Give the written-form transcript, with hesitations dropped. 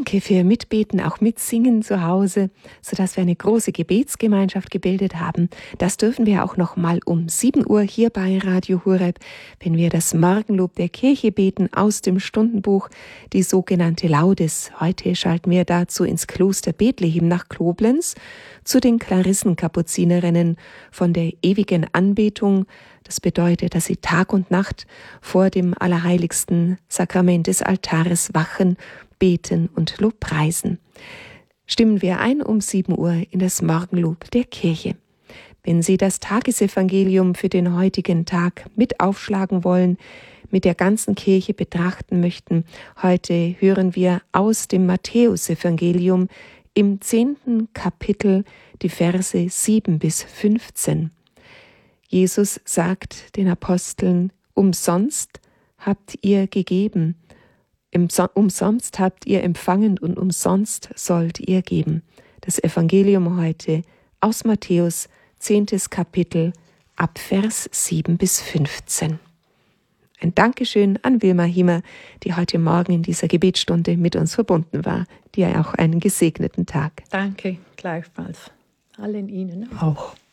Danke für Mitbeten, auch Mitsingen zu Hause, sodass wir eine große Gebetsgemeinschaft gebildet haben. Das dürfen wir auch noch mal um 7 Uhr hier bei Radio Horeb, wenn wir das Morgenlob der Kirche beten aus dem Stundenbuch, die sogenannte Laudes. Heute schalten wir dazu ins Kloster Bethlehem nach Koblenz zu den Klarissenkapuzinerinnen von der ewigen Anbetung. Das bedeutet, dass sie Tag und Nacht vor dem allerheiligsten Sakrament des Altares wachen, beten und Lobpreisen. Stimmen wir ein um 7 Uhr in das Morgenlob der Kirche. Wenn Sie das Tagesevangelium für den heutigen Tag mit aufschlagen wollen, mit der ganzen Kirche betrachten möchten, heute hören wir aus dem Matthäusevangelium im 10. Kapitel die Verse 7 bis 15. Jesus sagt den Aposteln: Umsonst habt ihr gegeben, umsonst habt ihr empfangen und umsonst sollt ihr geben. Das Evangelium heute aus Matthäus, 10. Kapitel, ab Vers 7 bis 15. Ein Dankeschön an Wilma Hiemer, die heute Morgen in dieser Gebetsstunde mit uns verbunden war. Dir auch einen gesegneten Tag. Danke, gleichfalls. Allen Ihnen auch.